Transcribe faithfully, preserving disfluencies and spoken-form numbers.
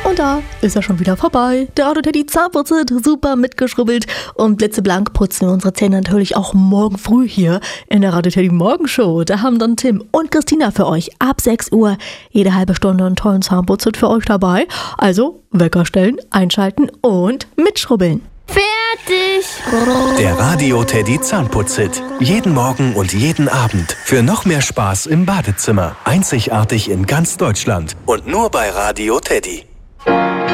Und da ist er schon wieder vorbei. Der Radio Teddy Zahnputze, super mitgeschrubbelt. Und blitzeblank putzen wir unsere Zähne natürlich auch morgen früh hier in der Radio Teddy Morgenshow. Da haben dann Tim und Christina für euch ab sechs Uhr jede halbe Stunde einen tollen Zahnputz für euch dabei. Also Wecker stellen, einschalten und mitschrubbeln. Fertig! Der Radio Teddy Zahnputzhit. Jeden Morgen und jeden Abend. Für noch mehr Spaß im Badezimmer. Einzigartig in ganz Deutschland. Und nur bei Radio Teddy.